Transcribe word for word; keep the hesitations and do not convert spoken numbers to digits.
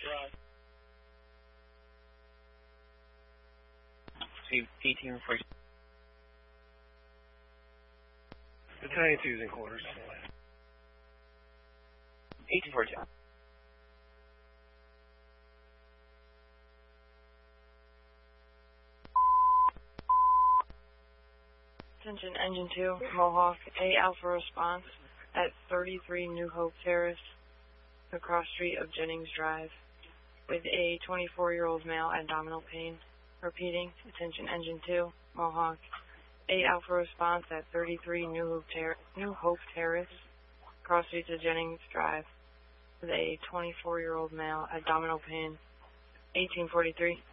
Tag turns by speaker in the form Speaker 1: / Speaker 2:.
Speaker 1: eighteen forty.
Speaker 2: Battalion two's in quarters.
Speaker 1: eighteen forty-two.
Speaker 3: Attention Engine two, Mohawk, A Alpha response at thirty-three New Hope Terrace, the cross street of Jennings Drive, with a twenty-four-year-old male abdominal pain. Repeating, attention Engine two, Mohawk, A Alpha response at thirty-three New Hope, Ter New Hope Terrace, cross street of Jennings Drive, with a twenty-four-year-old male abdominal pain. eighteen forty-three.